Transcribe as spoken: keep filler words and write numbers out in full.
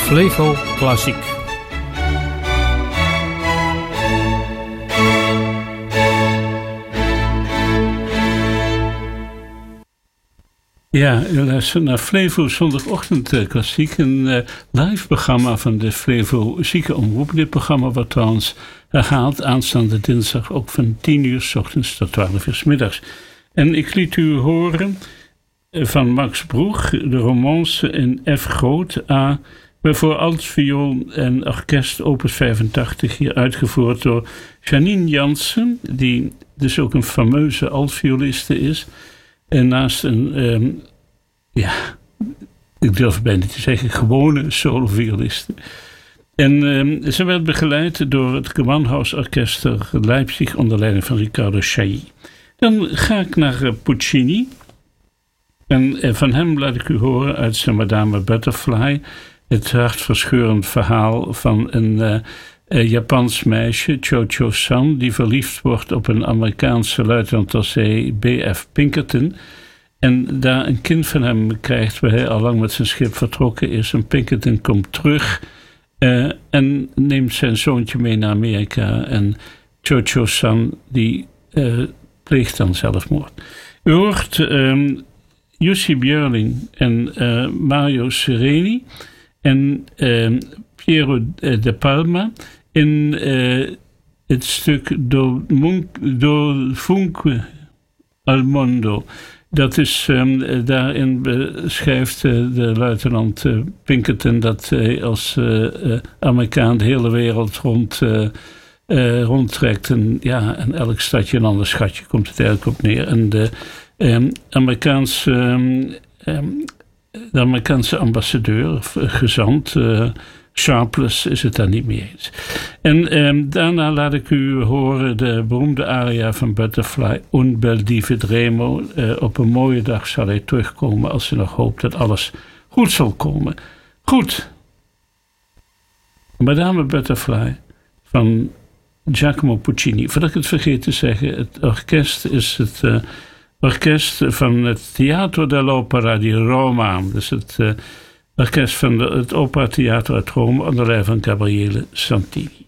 Flevo Klassiek. Ja, u luistert naar Flevo Zondagochtend Klassiek, een uh, live programma van de Flevo Ziekenomroep. Dit programma wordt trouwens herhaald aanstaande dinsdag ook van tien uur 's ochtends tot twaalf uur 's middags. En ik liet u horen van Max Broeg de romance in F groot A voor altviool en orkest opus vijfentachtig, hier uitgevoerd door Janine Jansen, die dus ook een fameuze altvioliste is. En naast een, um, ja, ik durf het bijna niet te zeggen, gewone solovioliste. En um, ze werd begeleid door het Gewandhausorchester Leipzig onder leiding van Riccardo Chailly. Dan ga ik naar uh, Puccini. En uh, van hem laat ik u horen uit zijn Madame Butterfly het hartverscheurend verhaal van een uh, uh, Japans meisje, Cho-Cho-san, die verliefd wordt op een Amerikaanse luitenant ter zee, B F Pinkerton. En daar een kind van hem krijgt, waar hij al lang met zijn schip vertrokken is. En Pinkerton komt terug uh, en neemt zijn zoontje mee naar Amerika. En Cho-Cho-san, die uh, pleegt dan zelfmoord. U hoort um, Jussi Björling en uh, Mario Sereni en uh, Piero de Palma in uh, het stuk Do, Mun- Do Funque al Mondo. Dat is, um, daarin beschrijft uh, de luitenant uh, Pinkerton dat hij als uh, uh, Amerikaan de hele wereld rond, uh, uh, rondtrekt. En, ja, en elk stadje een ander schatje komt het eigenlijk op neer. En de um, Amerikaanse, um, um, de Amerikaanse ambassadeur, of uh, gezant, uh, Sharpless, is het daar niet mee eens. En um, daarna laat ik u horen de beroemde aria van Butterfly, Un bel di vedremo. Uh, op een mooie dag zal hij terugkomen als ze nog hoopt dat alles goed zal komen. Goed. Madame Butterfly van Giacomo Puccini. Voordat ik het vergeet te zeggen, het orkest is het uh, orkest van het Teatro dell'Opera di Roma. Dus het uh, orkest van de, het Opera Theater uit Rome onder leiding van Gabriele Santini.